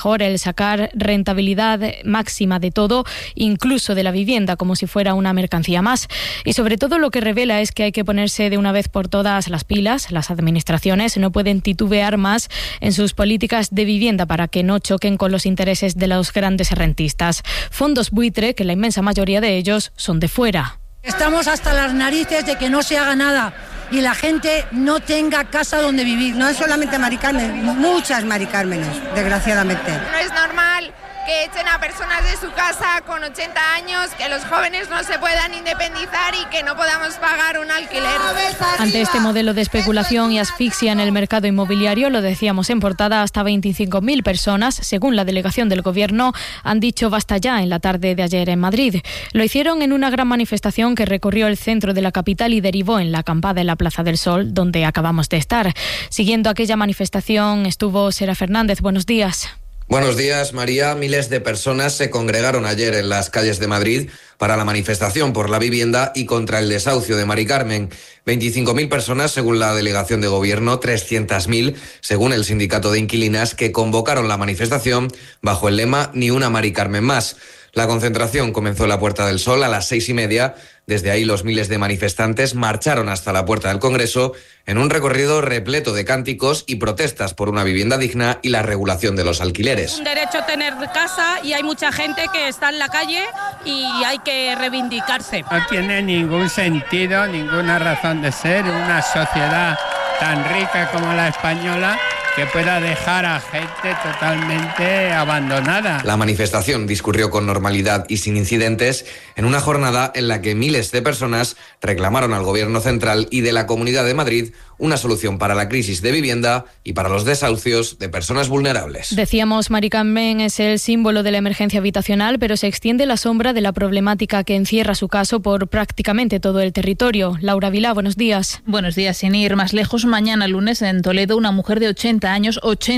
Mejor el sacar rentabilidad máxima de todo, incluso de la vivienda, como si fuera una mercancía más. Y sobre todo lo que revela es que hay que ponerse de una vez por todas las pilas. Las administraciones no pueden titubear más en sus políticas de vivienda para que no choquen con los intereses de los grandes rentistas. Fondos buitre, que la inmensa mayoría de ellos son de fuera. Estamos hasta las narices de que no se haga nada y la gente no tenga casa donde vivir. No es solamente Mari Carmen, muchas Mari Cármenes, desgraciadamente. No es normal que echen a personas de su casa con 80 años, que los jóvenes no se puedan independizar y que no podamos pagar un alquiler. Ante este modelo de especulación y asfixia en el mercado inmobiliario, lo decíamos en portada, hasta 25.000 personas, según la delegación del Gobierno, han dicho basta ya en la tarde de ayer en Madrid. Lo hicieron en una gran manifestación que recorrió el centro de la capital y derivó en la acampada en la Plaza del Sol, donde acabamos de estar. Siguiendo aquella manifestación estuvo Sera Fernández. Buenos días. Buenos días, María. Miles de personas se congregaron ayer en las calles de Madrid para la manifestación por la vivienda y contra el desahucio de Mari Carmen. 25.000 personas según la delegación de Gobierno, 300.000 según el sindicato de inquilinas, que convocaron la manifestación bajo el lema Ni una Mari Carmen más. La concentración comenzó en la Puerta del Sol a las 6:30. Desde ahí los miles de manifestantes marcharon hasta la Puerta del Congreso en un recorrido repleto de cánticos y protestas por una vivienda digna y la regulación de los alquileres. Es un derecho a tener casa y hay mucha gente que está en la calle y hay que reivindicarse. No tiene ningún sentido, ninguna razón de ser una sociedad tan rica como la española que pueda dejar a gente totalmente abandonada. La manifestación discurrió con normalidad y sin incidentes en una jornada en la que miles de personas reclamaron al Gobierno central y de la Comunidad de Madrid una solución para la crisis de vivienda y para los desahucios de personas vulnerables. Decíamos, Mari Carmen es el símbolo de la emergencia habitacional, pero se extiende la sombra de la problemática que encierra su caso por prácticamente todo el territorio. Laura Vilá, buenos días. Buenos días. Sin ir más lejos, mañana lunes en Toledo, una mujer de 80 años,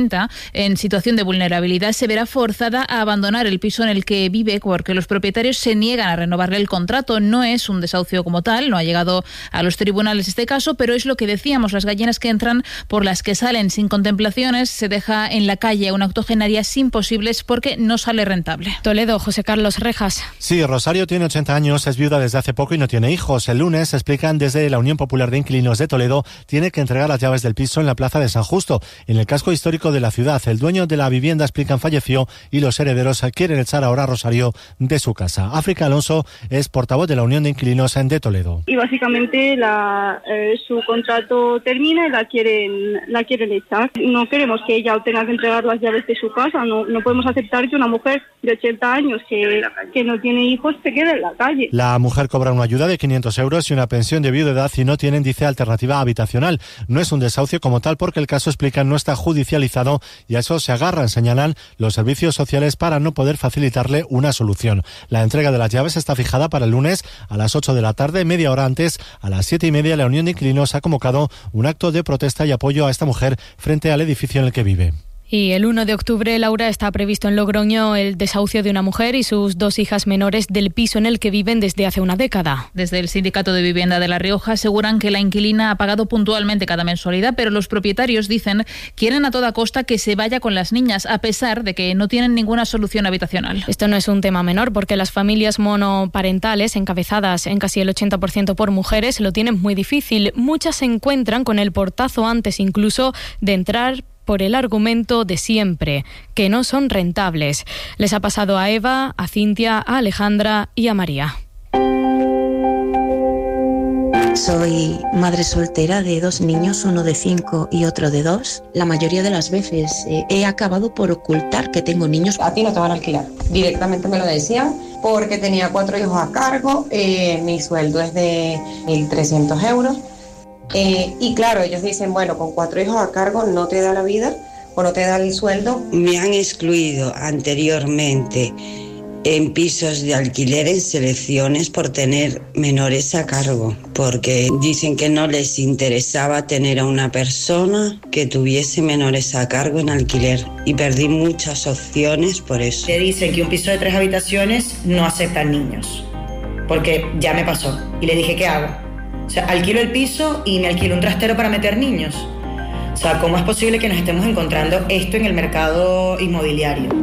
en situación de vulnerabilidad, se verá forzada a abandonar el piso en el que vive porque los propietarios se niegan a renovarle el contrato. No es un desahucio como tal, no ha llegado a los tribunales este caso, pero es lo que decíamos, las gallinas que entran por las que salen sin contemplaciones, se deja en la calle una octogenaria sin posibles porque no sale rentable. Toledo, José Carlos Rejas. Sí, Rosario tiene 80 años, es viuda desde hace poco y no tiene hijos. El lunes, explican desde la Unión Popular de Inquilinos de Toledo, tiene que entregar las llaves del piso en la Plaza de San Justo, en el casco histórico de la ciudad. El dueño de la vivienda, explican, falleció y los herederos quieren echar ahora a Rosario de su casa. África Alonso es portavoz de la Unión de Inquilinos de Toledo. Y básicamente su contrato termina y la quieren echar. No queremos que ella tenga que entregar las llaves de su casa. No podemos aceptar que una mujer de 80 años que no tiene hijos se quede en la calle. La mujer cobra una ayuda de 500 euros y una pensión de viudedad y no tienen, dice, alternativa habitacional. No es un desahucio como tal porque el caso, explican, no está judicializado y a eso se agarran, señalan, los servicios sociales para no poder facilitarle una solución. La entrega de las llaves está fijada para el lunes a las 8 de la tarde. Media hora antes, a las 7:30, la Unión de Inquilinos ha convocado un acto de protesta y apoyo a esta mujer frente al edificio en el que vive. Y el 1 de octubre, Laura, está previsto en Logroño el desahucio de una mujer y sus 2 hijas menores del piso en el que viven desde hace una década. Desde el Sindicato de Vivienda de La Rioja aseguran que la inquilina ha pagado puntualmente cada mensualidad, pero los propietarios, dicen, quieren a toda costa que se vaya con las niñas, a pesar de que no tienen ninguna solución habitacional. Esto no es un tema menor, porque las familias monoparentales, encabezadas en casi el 80% por mujeres, lo tienen muy difícil. Muchas se encuentran con el portazo antes incluso de entrar por el argumento de siempre, que no son rentables. Les ha pasado a Eva, a Cintia, a Alejandra y a María. Soy madre soltera de 2 niños, uno de 5 y otro de 2. La mayoría de las veces he acabado por ocultar que tengo niños. A ti no te van a alquilar. Directamente me lo decían porque tenía 4 hijos a cargo, mi sueldo es de 1.300 euros. Y claro, ellos dicen, bueno, con 4 hijos a cargo no te da la vida o no te da el sueldo. Me han excluido anteriormente en pisos de alquiler en selecciones por tener menores a cargo, porque dicen que no les interesaba tener a una persona que tuviese menores a cargo en alquiler y perdí muchas opciones por eso. Te dicen que un piso de 3 habitaciones no aceptan niños, porque ya me pasó y le dije, ¿qué hago? O sea, alquilo el piso y me alquilo un trastero para meter niños. O sea, ¿cómo es posible que nos estemos encontrando esto en el mercado inmobiliario?